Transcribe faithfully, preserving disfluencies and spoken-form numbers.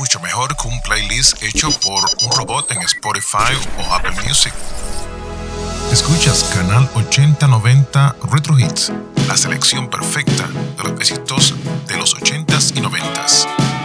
mucho mejor que un playlist hecho por un robot en Spotify o Apple Music. Escuchas Canal ochenta noventa Retro Hits, la selección perfecta de los éxitos de los ochentas y noventas.